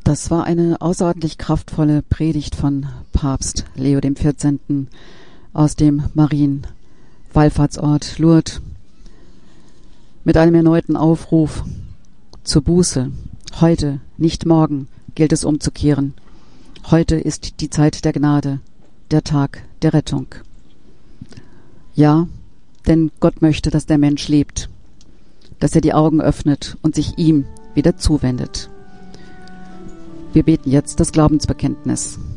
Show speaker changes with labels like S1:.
S1: Das war eine außerordentlich kraftvolle Predigt von Papst Leo XIV. Aus dem Marienwallfahrtsort Lourdes mit einem erneuten Aufruf zur Buße. Heute, nicht morgen, gilt es umzukehren. Heute ist die Zeit der Gnade, der Tag der Rettung. Ja, denn Gott möchte, dass der Mensch lebt, dass er die Augen öffnet und sich ihm wieder zuwendet. Wir beten jetzt das Glaubensbekenntnis.